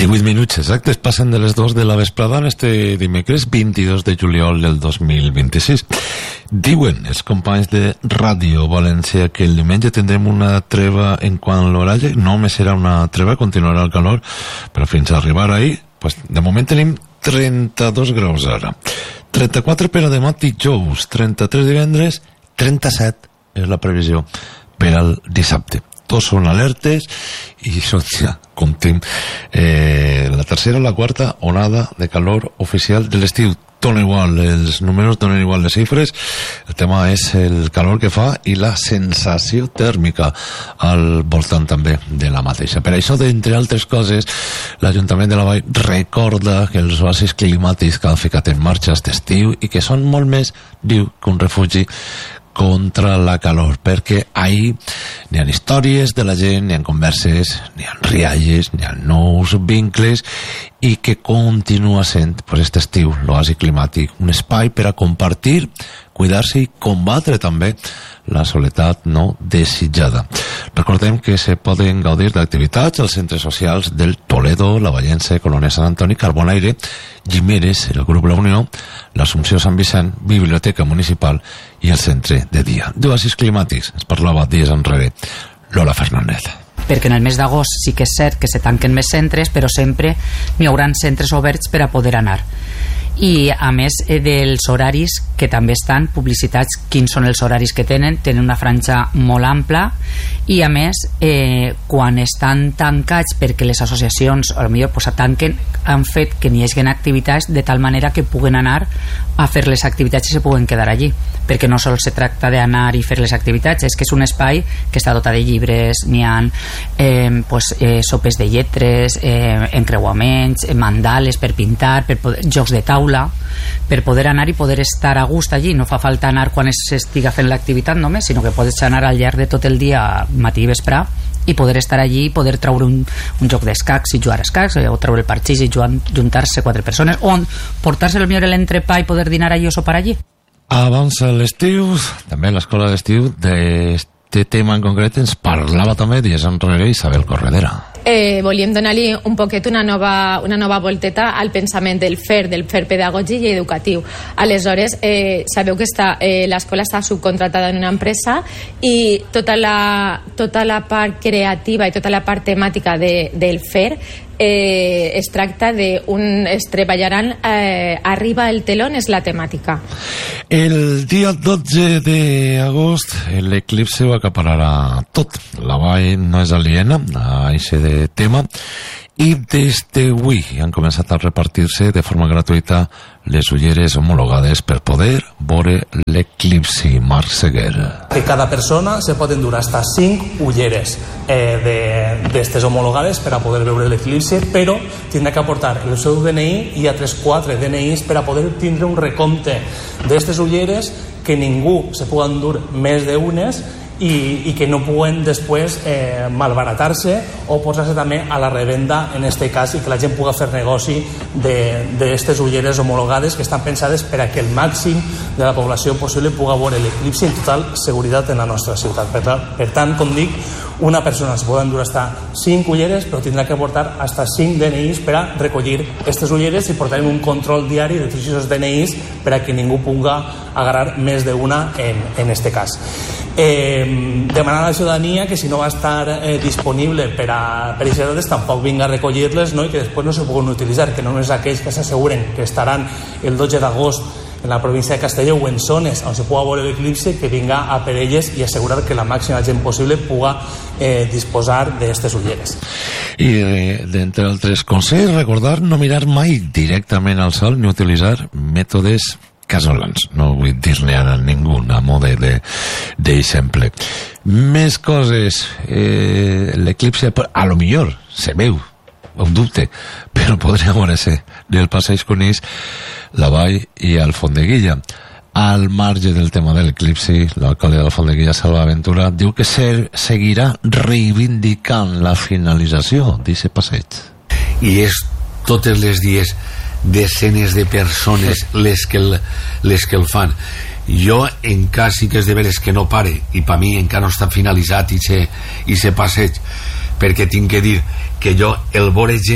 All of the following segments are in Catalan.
18 minuts exactes passen de les 2 de la vesprada este dimecres 22 de juliol del 2026. Diuen els companys de Ràdio València que el diumenge tindrem una treva en quant a l'horari. No només serà una treva, continuarà el calor, però fins a arribar ahí, pues, de moment tenim 32 graus ara, 34 per a demà dijous, 33 divendres, 37 és la previsió per al dissabte. Tots són alertes i són, ja, comptem, la tercera o la quarta onada de calor oficial de l'estiu. Donen igual, els números donen igual les xifres, el tema és el calor que fa i la sensació tèrmica al voltant també de la mateixa. Per això, d'entre altres coses, l'Ajuntament de la Vall recorda que els oasis climàtics que han ficat en marxa aquest estiu i que són molt més, diu, que un refugi contra la calor, perquè ahí n'hi ha històries de la gent, n'hi ha converses, n'hi ha rialles, n'hi ha nous vincles, i que continua sent, pues, aquest estiu, l'oasi climàtic, un espai per a compartir, cuidar-se i combatre també la soledat no desitjada. Recordem que se poden gaudir d'activitats als centres socials del Toledo, la Vallença, Colònia Sant Antoni, Carbonaire, Llimeres, el grup La Unió, l'Assumpció Sant Vicent, Biblioteca Municipal i el Centre de Dia. D'oasis climàtics, es parlava dies enrere Lola Fernández. Perquè en el mes d'agost sí que és cert que se tanquen més centres, però sempre n'hi haurà centres oberts per a poder anar. I a més dels horaris que també estan publicitats, quins són els horaris que tenen una franja molt ampla, i a més quan estan tancats perquè les associacions potser pues, tanquen, han fet que n'hi hagi activitats de tal manera que puguen anar a fer les activitats i se puguen quedar allí, perquè no sols se tracta d'anar i fer les activitats, és que és un espai que està dotat de llibres, n'hi ha sopes de lletres, encreuaments, mandales per pintar, jocs de taula, per poder anar i poder estar a gust allí. No fa falta anar quan s'estiga fent l'activitat només, sinó que pots anar al llarg de tot el dia, matí i vespre, i poder estar allí, poder treure un joc d'escacs i jugar a escacs, o treure el parxís i juntar-se 4 persones, o portar-se millor l'entrepà i poder dinar allí o sopar allí. Avança l'estiu, també l'escola d'estiu, d'este tema en concret ens parlava també dies enrere Isabel Corredera. Volíem donar-li un poquet una nova volteta al pensament del fer pedagògic i educatiu. Aleshores, sabeu que l'escola està subcontratada en una empresa i tota la part creativa i tota la part temàtica del fer es tracta es treballaran arriba el telón, és la temàtica. El dia 12 d'agost l'eclipse ho acapararà tot. La Vall no és aliena a aquest tema i des d'avui han començat a repartir-se de forma gratuïta les ulleres homologades per poder veure l'eclipsi. Marc Seguer. Que cada persona se pot endur hasta 5 ulleres d'estes homologades per a poder veure l'eclipsi, però tindrà que aportar el seu DNI i altres 4 DNIs per a poder tindre un recompte d'estes ulleres, que ningú se pugui endur més d'unes i que no puguen després malbaratar-se o posar-se també a la revenda en este cas, i que la gent pugui fer negoci d'estes ulleres homologades que estan pensades per a que el màxim de la població possible pugui veure l'eclipsi en total seguretat en la nostra ciutat. Per tant, com dic, una persona se pot endur hasta 5 ulleres, però tindrà que portar hasta 5 DNIs per a recollir aquestes ulleres, i portarem un control diari de tots aquests DNIs per a que ningú pugui agarrar més d'una en este cas. Demanar a la ciutadania que si no va estar disponible per a aquestes dates tampoc vinga a recollir-les, no? I que després no se puguin utilitzar, que només aquells que s'asseguren que estaran el 12 d'agost en la província de Castelló o en zones on se pugui veure l'eclipsi, que vinga a per elles i assegurar que la màxima gent possible pugui disposar d'aquestes ulleres. I d'entre altres consells, recordar no mirar mai directament al sol ni utilitzar mètodes casolans. No vull dir-ne a ningú a mode d'exemple. Més coses. L'eclipsi a lo millor se veu, un dubte, però podria veure-se del Passeig Conís, la Vall i al Fondeguilla. Al marge del tema de l'eclipsi, l'alcalde de Fondeguilla, Salva Ventura, diu que seguirà reivindicant la finalització d'aquest passeig. I és totes les dies decenes de persones les que el fan. Jo en cas sí que és de veres que no pare, i per mi encara no està finalitzat i se passeig, perquè tinc que dir que jo el veure gent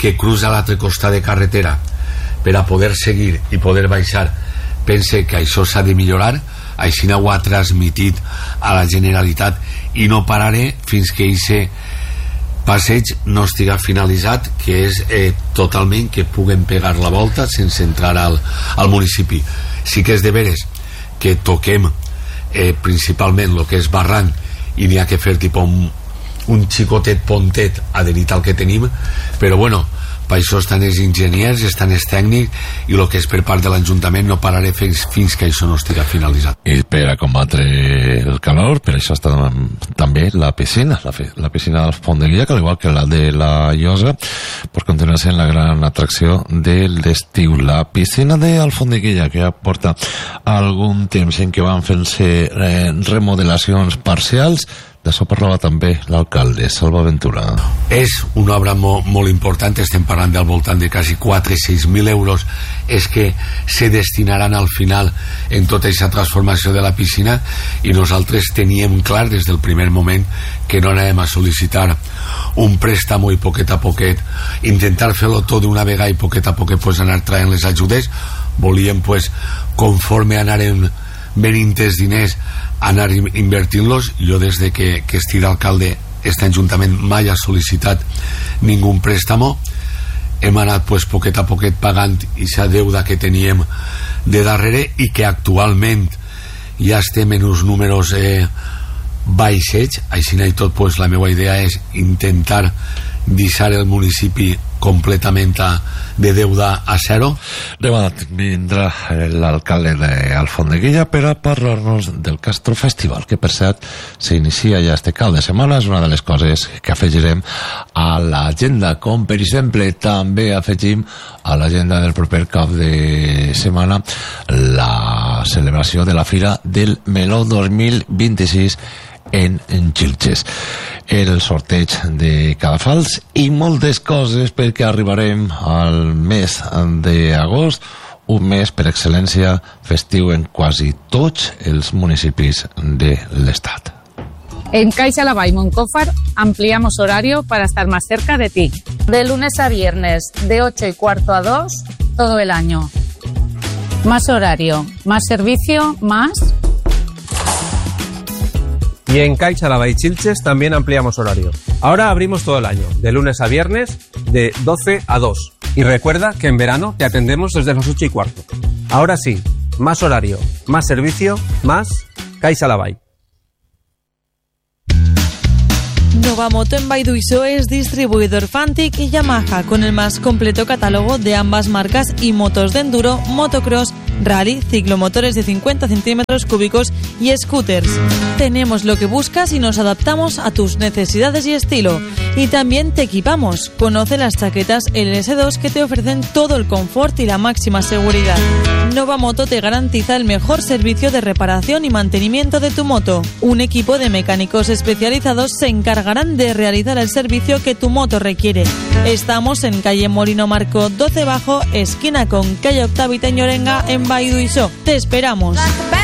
que cruza l'altre costat de carretera per a poder seguir i poder baixar, pense que això s'ha de millorar. Així ho ha transmitit a la Generalitat i no pararé fins que aquest passeig no estiga finalitzat, que és totalment que puguen pegar la volta sense entrar al municipi. Sí que és de veres que toquem principalment el que és barranc i n'hi ha que fer tipus un xicotet pontet adherit al que tenim, però bueno, per això estan els enginyers, estan els tècnics i el que és per part de l'Ajuntament no pararé fins que això no estiga finalitzat. I per a combatre el calor, per això està també la piscina del Fondeguilla, que al igual que la de la Llosa, pues continua sent la gran atracció de l'estiu. La piscina de Alfondeguilla, que ja porta algun temps en què van fent-se remodelacions parcials, d'això parlava també l'alcalde, Salva Ventura. És una obra molt important, estem parlant del voltant de quasi 4-6.000 euros, és que se destinaran al final en tota aquesta transformació de la piscina, i nosaltres teníem clar des del primer moment que no anàvem a sol·licitar un préstamo i poquet a poquet intentar fer-lo tot d'una vegada i poquet a poquet pues anar traient les ajudes. Volíem pues conforme anàrem venint els diners anar invertint-los. Jo des de que estic d'alcalde aquest ajuntament mai ha sol·licitat ningú préstamo, hem anat pues poquet a poquet pagant aquesta deuda que teníem de darrere i que actualment ja estem en uns números baixets. Així i tot pues la meva idea és intentar deixar el municipi completament de deuda a zero. Demà vindrà l'alcalde d'Alfondeguilla per a parlar-nos del Castro Festival, que per cert s'inicia ja este cap de setmana. És una de les coses que afegirem a l'agenda, com per exemple també afegim a l'agenda del proper cap de setmana la celebració de la Fira del Meló 2026 en Xilxes, el sorteig de cadafals i moltes coses, perquè arribarem al mes d'agost, un mes per excel·lència festiu en quasi tots els municipis de l'estat. En Caixa Lavall Moncófar ampliamos horario para estar más cerca de ti. De lunes a viernes, de 8:15 a 2, todo el año. Más horario, más servicio, más... Y en Caixa Lavall Xilxes también ampliamos horario. Ahora abrimos todo el año, de lunes a viernes, de 12 a 2. Y recuerda que en verano te atendemos desde las 8:15. Ahora sí, más horario, más servicio, más Caixa Lavall. Novamoto en Baiduiso es distribuidor Fantic y Yamaha, con el más completo catálogo de ambas marcas y motos de enduro, motocross, rally, ciclomotores de 50 centímetros cúbicos y scooters. Tenemos lo que buscas y nos adaptamos a tus necesidades y estilo. Y también te equipamos. Conoce las chaquetas LS2 que te ofrecen todo el confort y la máxima seguridad. Novamoto te garantiza el mejor servicio de reparación y mantenimiento de tu moto. Un equipo de mecánicos especializados se encargarán de realizar el servicio que tu moto requiere. Estamos en calle Molino Marco 12 Bajo, esquina con calle Octavita Ñorenga, en Baiduiso. Te esperamos.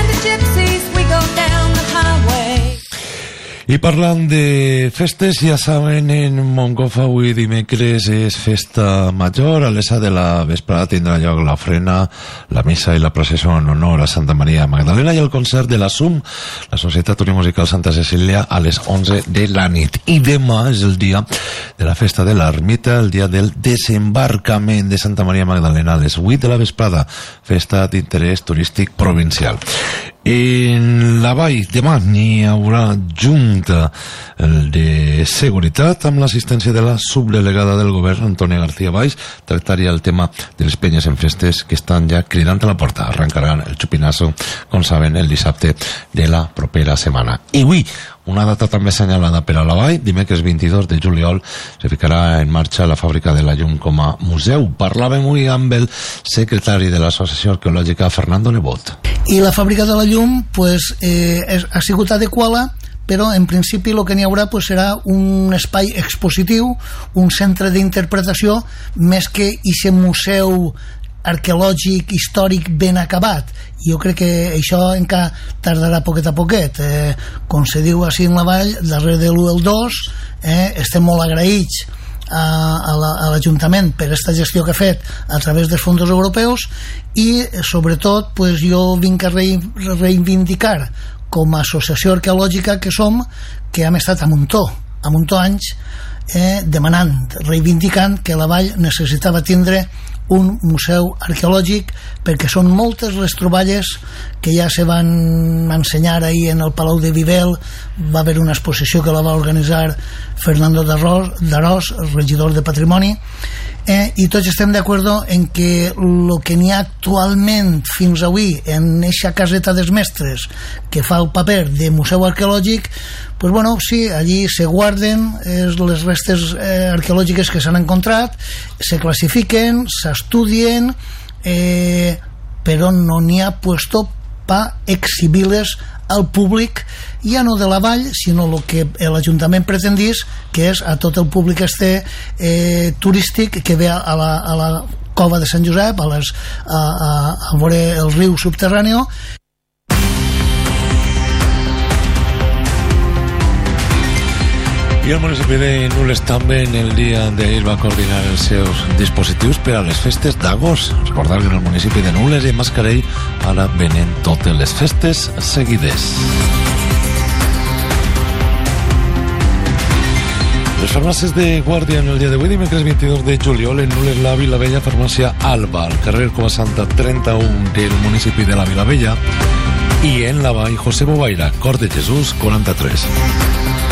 I parlant de festes, ja saben, en Moncofa avui dimecres és festa major. A l'esa de la vesprada tindrà lloc la ofrena, la missa i la processó en honor a Santa Maria Magdalena i el concert de la SUM, la Societat Unimusical Santa Cecília, a les 11 de la nit. I demà és el dia de la festa de l'Ermita, el dia del desembarcament de Santa Maria Magdalena a les 8 de la vesprada, festa d'interès turístic provincial. En la Vall demà n'hi haurà junta de seguretat amb l'assistència de la subdelegada del govern, Antònia García Valls. Tractaria el tema de les penyes en festes que estan ja cridant a la porta. Arrencaran el xupinazo, com saben, el dissabte de la propera setmana. I avui, una data també assenyalada per a la Vall, dimecres 22 de juliol se ficarà en marxa la Fàbrica de la Llum com a museu. Parlàvem avui amb el secretari de l'Associació Arqueològica, Fernando Nebot. I la Fàbrica de la Llum pues, ha sigut adequada, però en principi el que n'hi haurà pues, serà un espai expositiu, un centre d'interpretació, més que aquest museu arqueològic, històric ben acabat. Jo crec que això encara tardarà poquet a poquet. Com se diu així en la Vall, darrere de l'1 el 2, estem molt agraïts a l'Ajuntament per aquesta gestió que ha fet a través dels fons europeus, i sobretot pues, jo vinc a reivindicar com a associació arqueològica que som, que hem estat a Muntó anys demanant, reivindicant que la vall necessitava tindre un museu arqueològic, perquè són moltes les troballes que ja se van ensenyar ahir en el Palau de Vivel. Va haver una exposició que la va organitzar Fernando Darós, regidor de Patrimoni, i tots estem d'acord en que el que n'hi ha actualment fins avui en eixa caseta dels mestres que fa el paper de museu arqueològic, pues bueno, sí, allí se guarden les restes arqueològiques que s'han encontrat, se classifiquen, s'estudien, però no n'hi ha puesto para exhibirles al públic, ja no de la vall, sinó el que l'Ajuntament pretendís, que és a tot el públic turístic que ve a la cova de Sant Josep, a veure el riu subterrani. I el municipi de Nules també en el dia d'ahir va coordinar els seus dispositius per a les festes d'agost. Recordar que en el municipi de Nules i Mascarell ara venen totes les festes seguides. Les farmàcies de guàrdia en el dia d'avui, dimecres 22 de juliol, en Nules la Vilavella, farmàcia Alba, al carrer Cova Santa 31 del municipi de la Vilavella, i en la Vall José Bovaira, Cor de Jesús 43.